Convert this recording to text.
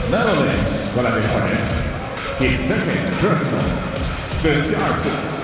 Netherlands 过来这个人，第三位 Personal 跟第二次